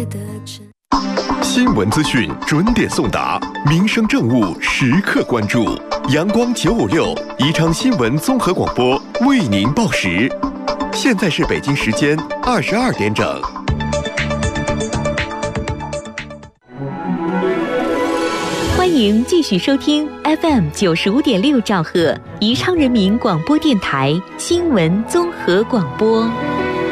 新闻资讯准点送达，民生政务时刻关注。阳光956宜昌新闻综合广播为您报时。现在是北京时间22点整。 欢迎继续收听 FM 95.6兆赫宜昌人民广播电台新闻综合广播。